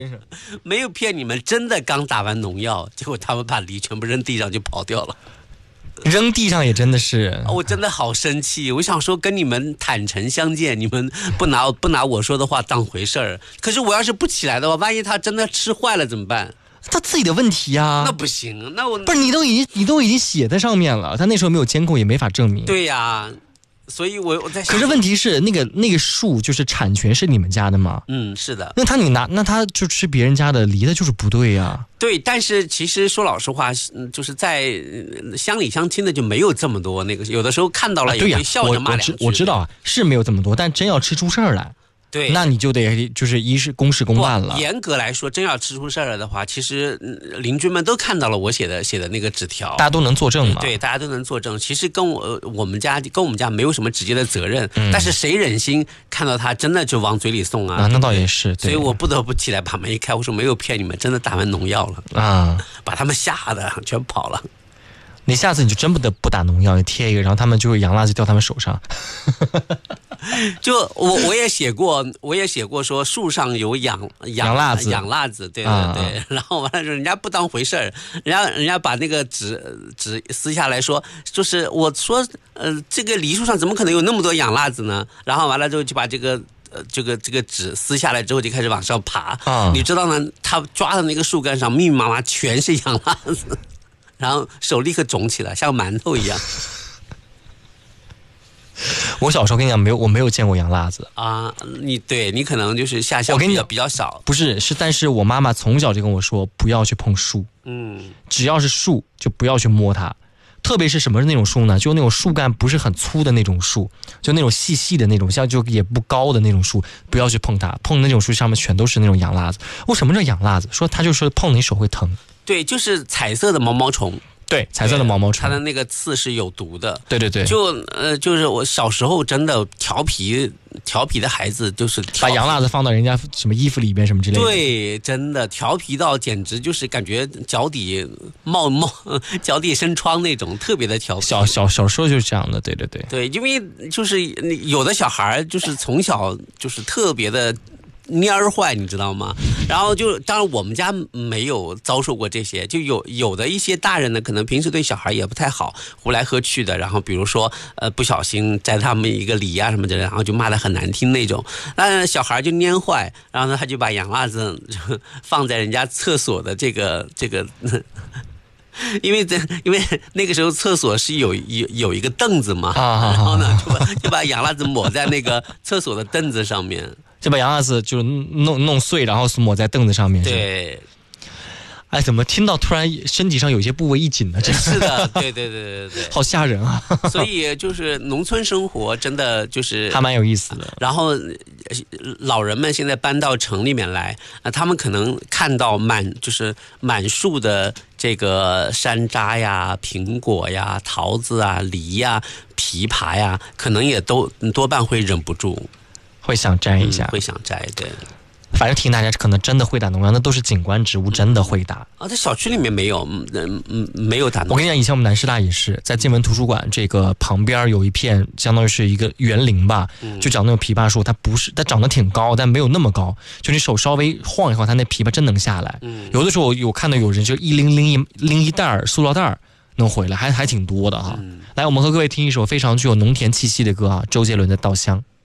没有骗你们，真的刚打完农药，结果他们把梨全部扔地上就跑掉了。 扔地上也真的是， 我真的好生气。我想说跟你们坦诚相见，你们不拿我说的话当回事儿。可是我要是不起来的话，万一他真的吃坏了怎么办？ 他自己的问题啊。 那不行，那我不是你都已经写在上面了，他那时候没有监控也没法证明。 对呀。所以我在想， 可是问题是那个树就是产权是你们家的吗？ 是的。 那他就吃别人家的梨，的就是不对呀。 对，但是其实说老实话，就是在乡里乡亲的就没有这么多那个，有的时候看到了也会笑着骂两句。 我知道啊，是没有这么多，但真要吃出事儿来。 对， 那你就得就是一是公事公办了。 严格来说，真要吃出事儿了的话，其实邻居们都看到了我写的那个纸条， 大家都能作证嘛。 对，大家都能作证。其实跟我们家没有什么直接的责任，但是谁忍心看到他真的就往嘴里送啊？ 那倒也是。 所以我不得不起来把门一开，我说没有骗你们，真的打完农药了啊， 把他们吓得全跑了。 你下次你就真不打农药，你贴一个，然后他们就会洋蜡就掉他们手上。 就我也写过说树上有养蜡子，对对对。然后完了之后，人家不当回事儿，人家把那个纸撕下来说，就是我说这个梨树上怎么可能有那么多养蜡子呢？然后完了之后就把这个纸撕下来之后就开始往上爬。你知道呢，他抓的那个树干上密密麻麻全是养蜡子。然后手立刻肿起来，像馒头一样。 我小时候跟你讲，我没有见过洋蜡子啊。你可能就是下乡比较少。 不是，但是我妈妈从小就跟我说，不要去碰树。只要是树就不要去摸它。特别是什么是那种树呢？就那种树干不是很粗的那种树，就那种细细的那种，像就也不高的那种树，不要去碰它。碰那种树上面全都是那种洋蜡子。为什么叫洋蜡子？说它就是碰你手会疼。对， 就是彩色的毛毛虫。 对，彩色的毛毛虫， 它的那个刺是有毒的。 对对对， 就是我小时候真的调皮的孩子，就是把洋蜡子放到人家什么衣服里边什么之类的。 对，真的调皮到简直就是感觉脚底脚底生疮那种，特别的调皮。 小时候就是这样的，对对对。 对，因为就是有的小孩就是从小就是特别的蔫儿坏，你知道吗？然后当然我们家没有遭受过这些，就有的一些大人呢，可能平时对小孩也不太好，呼来喝去的，然后比如说不小心摘他们一个梨啊什么的，然后就骂得很难听那种，那小孩就蔫坏，然后呢他就把洋蜡子放在人家厕所的这个。因为那个时候厕所是有一个凳子嘛，然后呢就把洋蜡子抹在那个厕所的凳子上面。 就把洋蜡子就弄碎，然后抹在凳子上面。 对， 哎，怎么听到突然身体上有些部位一紧呢？ 是的，对， 好吓人啊！ 所以就是农村生活真的就是还蛮有意思的。 然后老人们现在搬到城里面来，他们可能看到满树的这个山楂呀、苹果呀、桃子啊、梨呀、枇杷呀，可能也多半会忍不住。 会想摘一下， 会想摘，对。 反正提醒大家，可能真的会打农药，那都是景观植物，真的会打。 在小区里面没有打农药。 我跟你讲，以前我们南师大也是，在建文图书馆这个旁边有一片，相当于是一个园林吧，就长那种枇杷树，它长得挺高，但没有那么高，就你手稍微晃一晃，它那枇杷真能下来。有的时候有看到有人就一拎一袋塑料袋能回来，还挺多的哈。来，我们和各位听一首非常具有农田气息的歌啊，周杰伦的《稻香》。